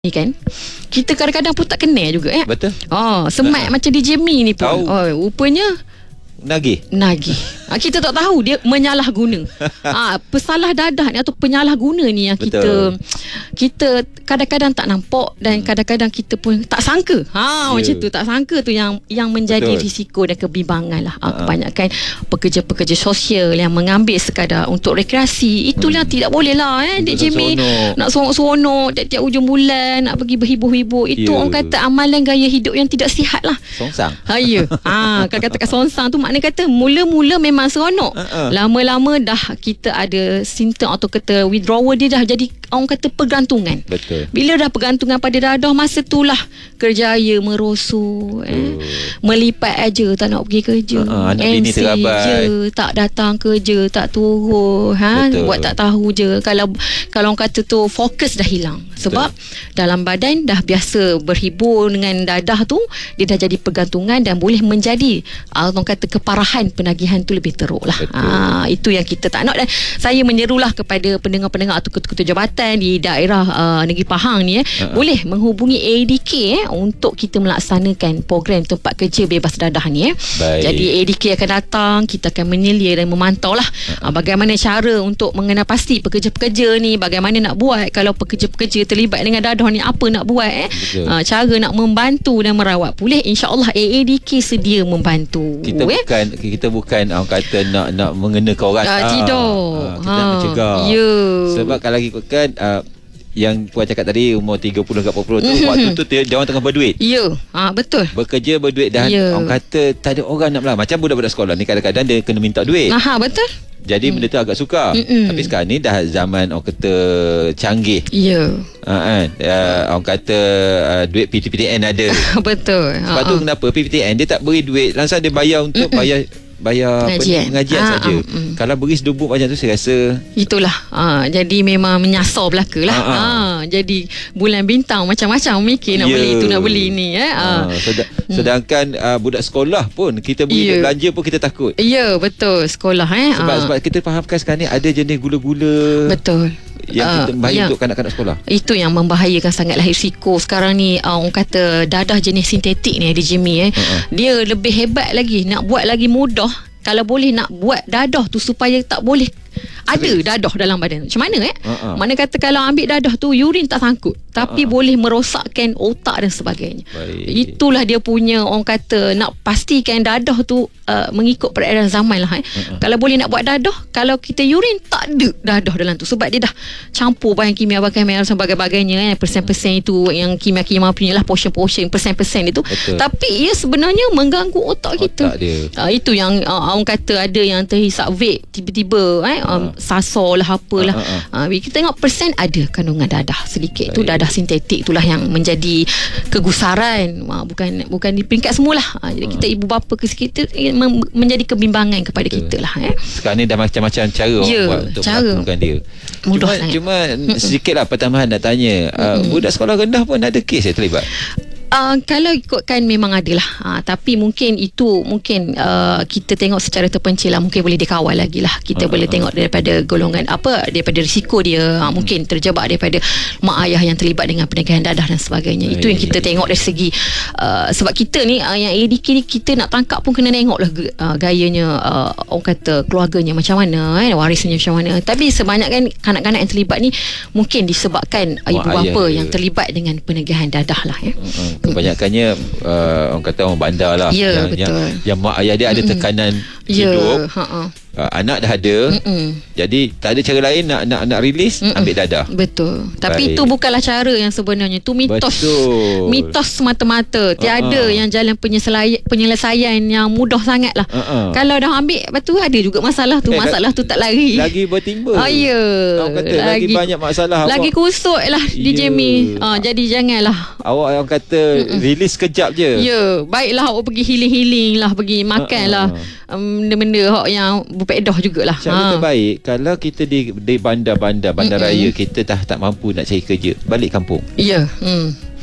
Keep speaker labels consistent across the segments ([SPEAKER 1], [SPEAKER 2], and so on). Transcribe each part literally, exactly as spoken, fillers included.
[SPEAKER 1] Ni kan, kita kadang-kadang pun tak kenal juga eh.
[SPEAKER 2] Betul.
[SPEAKER 1] Oh, semat uh-huh. macam D J Mi ni pun.
[SPEAKER 2] Tahu.
[SPEAKER 1] Oh, rupanya
[SPEAKER 2] Nagih.
[SPEAKER 1] Nagih. Ha, kita tak tahu dia menyalahguna. Ha, pesalah dadah ni atau penyalahguna ni yang
[SPEAKER 2] Betul.
[SPEAKER 1] kita kita kadang-kadang tak nampak dan kadang-kadang kita pun tak sangka. Ha, yeah. macam tu tak sangka tu yang yang menjadi Betul. risiko dan kebimbangan lah. Ha, uh-huh. Kebanyakan pekerja-pekerja sosial yang mengambil sekadar untuk rekreasi, itulah hmm. tidak boleh lah eh. Dek Jimmy nak seronok-seronok tiap-tiap ujung bulan nak pergi berhibur-hibur. Itu yeah. orang kata amalan gaya hidup yang tidak sihat lah.
[SPEAKER 2] Songsang.
[SPEAKER 1] Ha, ya. Ha, kalau katakan songsang tu makna kata mula-mula memang seronok. Uh-uh. Lama-lama dah kita ada simptom atau kata withdrawal, dia dah jadi orang kata pergantungan.
[SPEAKER 2] Betul.
[SPEAKER 1] Bila dah pergantungan pada dadah, masa itulah kerjaya merosot, eh. melipat aja tak nak pergi kerja.
[SPEAKER 2] Uh-uh, anak bini terabai
[SPEAKER 1] je, tak datang kerja, tak turun, ha, buat tak tahu je. Kalau kalau orang kata tu fokus dah hilang. Sebab Betul. dalam badan dah biasa berhibur dengan dadah tu, dia dah jadi pergantungan dan boleh menjadi orang kata keparahan penagihan tu lebih teruk lah. Ha, itu yang kita tak nak. Dan saya menyerulah kepada pendengar-pendengar atau ketua-ketua jabatan di daerah uh, Negeri Pahang ni eh, uh-huh. boleh menghubungi A D K eh, untuk kita melaksanakan program tempat kerja bebas dadah ni eh. Jadi A D K akan datang, kita akan menyelia dan memantau lah uh-huh. uh, bagaimana cara untuk mengenal pasti pekerja-pekerja ni, bagaimana nak buat kalau pekerja-pekerja terlibat dengan dadah ni, apa nak buat eh, uh, cara nak membantu dan merawat pulih. InsyaAllah A A D K sedia membantu.
[SPEAKER 2] Kita
[SPEAKER 1] eh.
[SPEAKER 2] bukan kita bukan orang kata nak nak mengenakan orang.
[SPEAKER 1] Uh, tidak.
[SPEAKER 2] Uh, kita ha. nak mencegah.
[SPEAKER 1] Yeah.
[SPEAKER 2] Sebab kalau ikutkan uh, yang Puan cakap tadi umur tiga puluh ke empat puluh tu mm-hmm. waktu tu dia, dia orang tengah berduit.
[SPEAKER 1] Ya, ha, betul.
[SPEAKER 2] Bekerja berduit dan yeah. orang kata tak ada orang nak melamar. Macam budak-budak sekolah ni kadang-kadang dia kena minta duit.
[SPEAKER 1] Aha, betul.
[SPEAKER 2] Jadi hmm. benda tu agak sukar. Mm-mm. Tapi sekarang ni dah zaman orang kata canggih.
[SPEAKER 1] Ya.
[SPEAKER 2] Ha, kan? Uh, orang kata uh, duit P T P T N ada.
[SPEAKER 1] Betul.
[SPEAKER 2] Sebab
[SPEAKER 1] Ha-ha.
[SPEAKER 2] tu kenapa P T P T N dia tak beri duit, langsung dia bayar untuk Mm-mm. bayar bayar pengajian, pengajian ah, saja. Ah, mm. Kalau beri sedubuk macam tu saya rasa
[SPEAKER 1] itulah. Ah, jadi memang menyasar belaka lah. Ah, ah. Jadi bulan bintang macam-macam mikir nak yeah. beli itu nak beli ni eh. Ah.
[SPEAKER 2] Ah, sedang, mm. Sedangkan uh, budak sekolah pun kita beli yeah. belanja pun kita takut.
[SPEAKER 1] Ya, yeah, betul, sekolah eh.
[SPEAKER 2] Sebab
[SPEAKER 1] ah.
[SPEAKER 2] sebab kita fahamkan sekarang ni ada jenis gula-gula.
[SPEAKER 1] Betul.
[SPEAKER 2] Yang uh, kita bahaya
[SPEAKER 1] yang,
[SPEAKER 2] untuk kanak-kanak sekolah.
[SPEAKER 1] Itu yang membahayakan sangatlah risiko sekarang ni. Uh, orang kata dadah jenis sintetik ni D J Mi eh. Uh-huh. Dia lebih hebat lagi, nak buat lagi mudah. Kalau boleh nak buat dadah tu supaya tak boleh ada dadah dalam badan. Macam mana eh? Uh-huh. Mana kata kalau ambil dadah tu urin tak sangkut, tapi uh-huh. boleh merosakkan otak dan sebagainya. Baik. Itulah dia punya orang kata nak pastikan dadah tu uh, mengikut peredaran zaman lah eh. Uh-huh. Kalau boleh nak buat dadah, kalau kita urin tak ada dadah dalam tu sebab dia dah campur bahan kimia, bahan kimia dan sebagainya eh. Persen-persen itu yang kimia-kimia punya lah, portion-portion persen-persen itu. Betul. Tapi ia sebenarnya mengganggu otak, otak kita. Uh, itu yang uh, orang kata ada yang terhisap vape tiba-tiba eh um, sasar lah apalah. Uh, uh, uh. Uh, kita tengok persen ada kandungan dadah sedikit. Baik. Tu dadah sintetik itulah yang menjadi kegusaran. Uh, bukan bukan di peringkat semualah. Uh, jadi uh. kita ibu bapa ke kita men- menjadi kebimbangan kepada Betul. kita lah eh.
[SPEAKER 2] Sekarang ni dah macam-macam cara
[SPEAKER 1] ya,
[SPEAKER 2] orang buat untuk
[SPEAKER 1] cara.
[SPEAKER 2] melakukan dia.
[SPEAKER 1] Mudah
[SPEAKER 2] cuma
[SPEAKER 1] sangat.
[SPEAKER 2] cuma sedikitlah pertambahan nak tanya. Uh, budak sekolah rendah pun ada kes yang terlibat.
[SPEAKER 1] Uh, kalau ikutkan memang adalah uh, tapi mungkin itu mungkin uh, kita tengok secara terpencil lah, mungkin boleh dikawal lagi lah. Kita uh, boleh uh, tengok daripada golongan apa, daripada risiko dia uh, mungkin terjebak daripada mak ayah yang terlibat dengan penagihan dadah dan sebagainya. Itu yang kita tengok dari segi uh, sebab kita ni uh, yang A D K ni kita nak tangkap pun kena tengok lah uh, gayanya uh, orang kata keluarganya macam mana eh, warisnya macam mana. Tapi sebanyak kan kanak-kanak yang terlibat ni mungkin disebabkan uh, ibu bapa yang terlibat dengan penagihan dadah lah ya. Uh, uh.
[SPEAKER 2] Kebanyakannya uh, orang kata orang bandar lah,
[SPEAKER 1] ya,
[SPEAKER 2] yang, yang, yang mak ayah dia ada tekanan ya, hidup ha-ha. Uh, anak dah ada. Mm-mm. Jadi tak ada cara lain nak nak nak release. Mm-mm. Ambil dadah. Betul. Tapi Baik. itu bukanlah cara yang sebenarnya. Itu mitos. Betul. Mitos semata-mata. Tiada uh-uh. yang jalan penyelesaian yang mudah sangat lah. Uh-uh. Kalau dah ambil, lepas tu ada juga masalah tu. Eh, masalah tu tak lari. Lagi bertimba.
[SPEAKER 1] Oh ya.
[SPEAKER 2] Orang kata lagi, lagi banyak masalah.
[SPEAKER 1] Lagi awak, kusut lah D J Mi. Uh, jadi janganlah.
[SPEAKER 2] Awak yang kata Mm-mm. release kejap je.
[SPEAKER 1] Ya. Baiklah awak pergi healing-healing lah. Pergi makan uh-uh. lah. Um, benda-benda yang berpedah jugalah.
[SPEAKER 2] Cara ha. terbaik kalau kita di di bandar-bandar bandar Mm-mm. raya kita dah tak mampu nak cari kerja, balik kampung.
[SPEAKER 1] Ya. Hmm.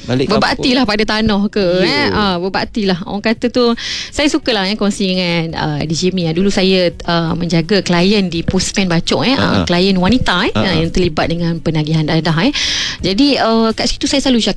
[SPEAKER 2] balik
[SPEAKER 1] berbaktilah pada tanah ke yeah. eh uh, berbaktilah. Orang kata tu, saya sukalah yang kongsi dengan uh, D J Mi. Dulu saya uh, menjaga klien di Postman Bacok eh uh-huh. uh, klien wanita eh uh-huh. yang terlibat dengan penagihan dadah eh. Jadi uh, kat situ saya selalu cakap